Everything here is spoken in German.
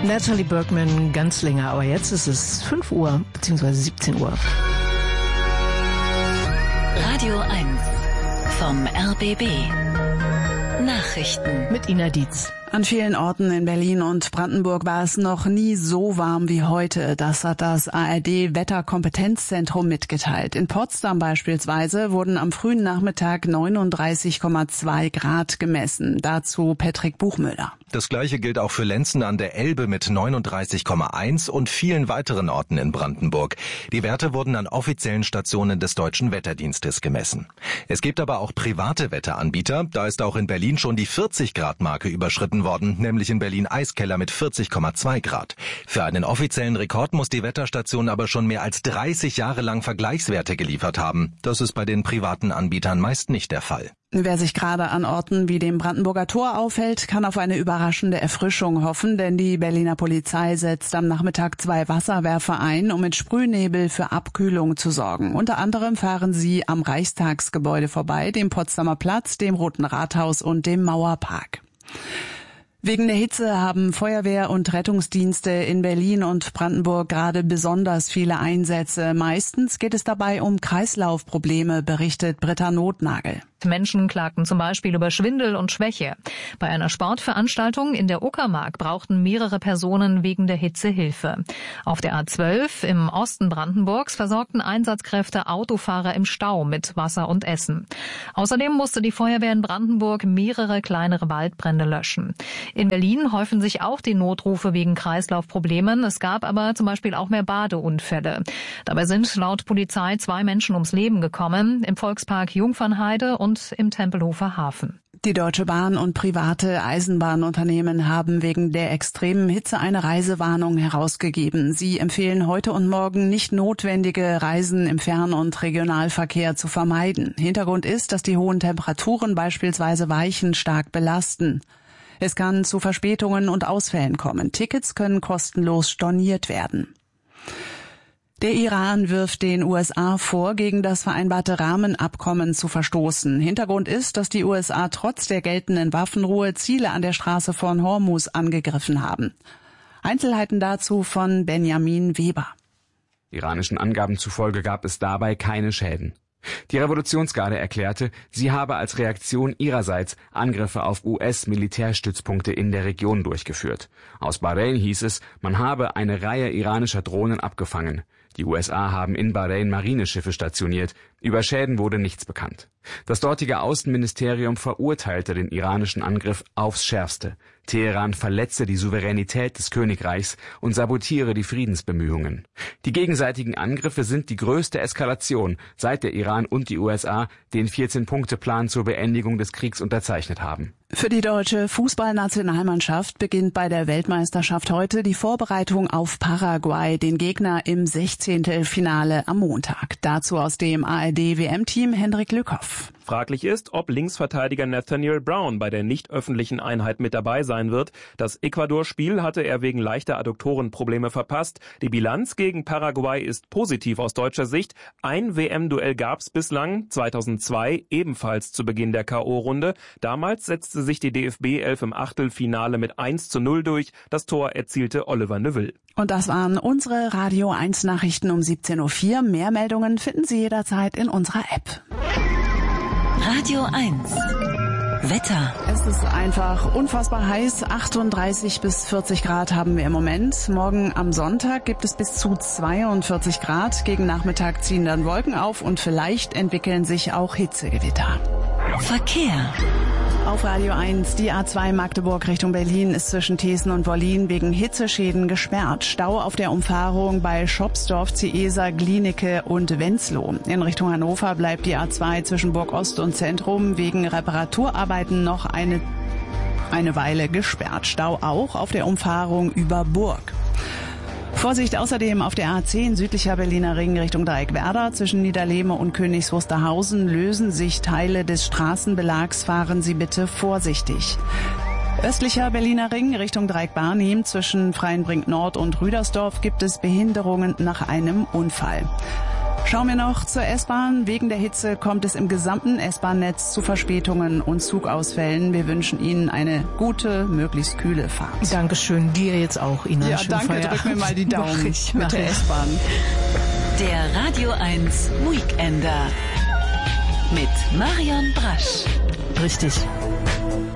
Natalie Bergman ganz länger, aber jetzt ist es 5 Uhr bzw. 17 Uhr. Radio 1 vom RBB. Nachrichten Mit Ina Dietz. An vielen Orten in Berlin und Brandenburg war es noch nie so warm wie heute. Das hat das ARD-Wetterkompetenzzentrum mitgeteilt. In Potsdam beispielsweise wurden am frühen Nachmittag 39,2 Grad gemessen. Dazu Patrick Buchmüller. Das Gleiche gilt auch für Lenzen an der Elbe mit 39,1 und vielen weiteren Orten in Brandenburg. Die Werte wurden an offiziellen Stationen des Deutschen Wetterdienstes gemessen. Es gibt aber auch private Wetteranbieter. Da ist auch in Berlin schon die 40-Grad-Marke überschritten worden, nämlich in Berlin Eiskeller mit 40,2 Grad. Für einen offiziellen Rekord muss die Wetterstation aber schon mehr als 30 Jahre lang Vergleichswerte geliefert haben. Das ist bei den privaten Anbietern meist nicht der Fall. Wer sich gerade an Orten wie dem Brandenburger Tor aufhält, kann auf eine überraschende Erfrischung hoffen, denn die Berliner Polizei setzt am Nachmittag 2 Wasserwerfer ein, um mit Sprühnebel für Abkühlung zu sorgen. Unter anderem fahren sie am Reichstagsgebäude vorbei, dem Potsdamer Platz, dem Roten Rathaus und dem Mauerpark. Wegen der Hitze haben Feuerwehr und Rettungsdienste in Berlin und Brandenburg gerade besonders viele Einsätze. Meistens geht es dabei um Kreislaufprobleme, berichtet Britta Notnagel. Menschen klagten zum Beispiel über Schwindel und Schwäche. Bei einer Sportveranstaltung in der Uckermark brauchten mehrere Personen wegen der Hitze Hilfe. Auf der A12 im Osten Brandenburgs versorgten Einsatzkräfte Autofahrer im Stau mit Wasser und Essen. Außerdem musste die Feuerwehr in Brandenburg mehrere kleinere Waldbrände löschen. In Berlin häufen sich auch die Notrufe wegen Kreislaufproblemen. Es gab aber zum Beispiel auch mehr Badeunfälle. Dabei sind laut Polizei 2 Menschen ums Leben gekommen, im Volkspark Jungfernheide und im Tempelhofer Hafen. Die Deutsche Bahn und private Eisenbahnunternehmen haben wegen der extremen Hitze eine Reisewarnung herausgegeben. Sie empfehlen heute und morgen nicht notwendige Reisen im Fern- und Regionalverkehr zu vermeiden. Hintergrund ist, dass die hohen Temperaturen beispielsweise Weichen stark belasten. Es kann zu Verspätungen und Ausfällen kommen. Tickets können kostenlos storniert werden. Der Iran wirft den USA vor, gegen das vereinbarte Rahmenabkommen zu verstoßen. Hintergrund ist, dass die USA trotz der geltenden Waffenruhe Ziele an der Straße von Hormuz angegriffen haben. Einzelheiten dazu von Benjamin Weber. Iranischen Angaben zufolge gab es dabei keine Schäden. Die Revolutionsgarde erklärte, sie habe als Reaktion ihrerseits Angriffe auf US-Militärstützpunkte in der Region durchgeführt. Aus Bahrain hieß es, man habe eine Reihe iranischer Drohnen abgefangen. Die USA haben in Bahrain Marineschiffe stationiert. Über Schäden wurde nichts bekannt. Das dortige Außenministerium verurteilte den iranischen Angriff aufs Schärfste. Teheran verletze die Souveränität des Königreichs und sabotiere die Friedensbemühungen. Die gegenseitigen Angriffe sind die größte Eskalation, seit der Iran und die USA den 14-Punkte-Plan zur Beendigung des Kriegs unterzeichnet haben. Für die deutsche Fußballnationalmannschaft beginnt bei der Weltmeisterschaft heute die Vorbereitung auf Paraguay, den Gegner im 16. Finale am Montag. Dazu aus dem ARD-WM-Team Hendrik Lückhoff. Fraglich ist, ob Linksverteidiger Nathaniel Brown bei der nicht öffentlichen Einheit mit dabei sein wird. Das Ecuador-Spiel hatte er wegen leichter Adduktorenprobleme verpasst. Die Bilanz gegen Paraguay ist positiv aus deutscher Sicht. Ein WM-Duell gab es bislang, 2002, ebenfalls zu Beginn der K.O.-Runde. Damals setzte sich die DFB-11 im Achtelfinale mit 1:0 durch. Das Tor erzielte Oliver Neuville. Und das waren unsere Radio 1 Nachrichten um 17:04 Uhr. Mehr Meldungen finden Sie jederzeit in unserer App. Radio 1 Wetter. Es ist einfach unfassbar heiß. 38 bis 40 Grad haben wir im Moment. Morgen am Sonntag gibt es bis zu 42 Grad. Gegen Nachmittag ziehen dann Wolken auf und vielleicht entwickeln sich auch Hitzegewitter. Verkehr. Auf Radio 1, die A2 Magdeburg Richtung Berlin ist zwischen Thesen und Wollin wegen Hitzeschäden gesperrt. Stau auf der Umfahrung bei Schopsdorf, Ziesa, Glienicke und Wenzlow. In Richtung Hannover bleibt die A2 zwischen Burg Ost und Zentrum wegen Reparaturarbeiten noch eine Weile gesperrt. Stau auch auf der Umfahrung über Burg. Vorsicht außerdem auf der A10 südlicher Berliner Ring Richtung Dreieckwerder. Zwischen Niederlehme und Königs Wusterhausen lösen sich Teile des Straßenbelags. Fahren Sie bitte vorsichtig. Östlicher Berliner Ring Richtung Dreieck-Barnim zwischen Freienbrink Nord und Rüdersdorf gibt es Behinderungen nach einem Unfall. Schauen wir noch zur S-Bahn. Wegen der Hitze kommt es im gesamten S-Bahn-Netz zu Verspätungen und Zugausfällen. Wir wünschen Ihnen eine gute, möglichst kühle Fahrt. Dankeschön, dir jetzt auch, Ina. Ja, danke, drück mir mal die Daumen mit der S-Bahn. Der Radio 1 Weekender mit Marion Brasch. Richtig.